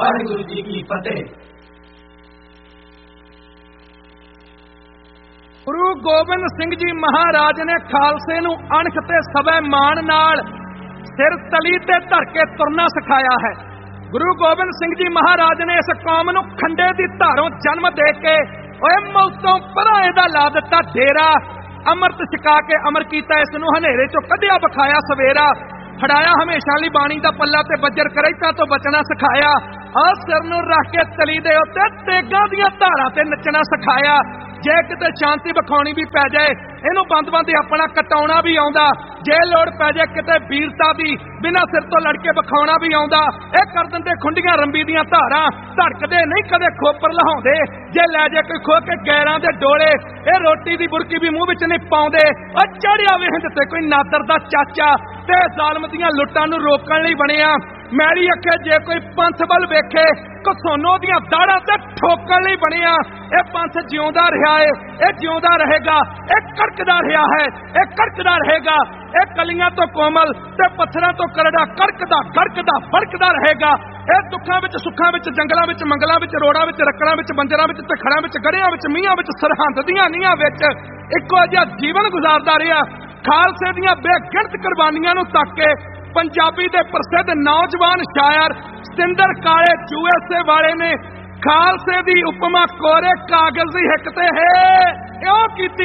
वाहिगुरु जी की फतेह। गुरु गोबिंद सिंह जी महाराज ने खालसे नूं अणख ते सवै मान नाल सिर तली ते धर के तुरना सिखाया है। गुरु गोबिंद सिंह जी महाराज ने इस कौम नूं खंडे दी धारों जन्म दे के ओए मौतों परां इहदा ला दिता डेरा। अमृत छका के अमर कीता, इस नूं हनेरे चों कढिया बखाया सवेरा। फड़ाया हमेशा लई बाणी दा पल्ला ते बजर करैतां तो बचना सिखाया। आ सिर नूं रख के तली दे उत्ते तेगां दीआं धारां ते नचना सिखाया। जे किते शांति विखाउणी भी पै जाए इहनूं बंद बंद अपना कटाउणा भी आउंदा। जे लोड़ पै जाए किते वीरता दी बिना सिर तो लड़के विखाउणा भी आउंदा। इह कर दिंदे खुंडियां रंबी दीआं धारां, धड़कदे नहीं कदे खोपर लहाउंदे। जे लै जाए कोई खो के गैरां दे डोले, इह रोटी दी बुरकी भी मूँह विच नहीं पाउंदे। ओ चढ़िया वे हिंद ते कोई नादर दा चाचा ते ज़ालम दीआं लुੱਟਾਂ नूं रोकण लई बणिया। मैरी अखे जे कोई पंथ वल वेखे घसोनो दीआं दाड़ां ते ठोकण लई बणिया। इह पंथ जिउंदा रहा है, इह जिउंदा रहेगा, इह कड़कदा रहा है, इह कड़कदा रहेगा। इह कलियां तो कोमल ते पत्थरां तो करड़ा कड़कदा गड़कदा फड़कदा रहेगा। इह दुखां विच सुखां विच जंगलां विच मंगलां विच रोड़ां विच रक्कड़ां विच बंजरां विच ते खड़ां विच गड़ियां विच मीहां विच सरहंद दीआं नीहां विच इक्को जिहा जीवन गुजारदा रहा। खालसे दीआं बेगिणत कुर्बानियां नूं तक के पंजाबी दे प्रसिद्ध नौजवान शायर सतिंदर काले USA वाले ने खालसे दी उपमा कोरे कागज़ दी हिक ते है इउं कीती।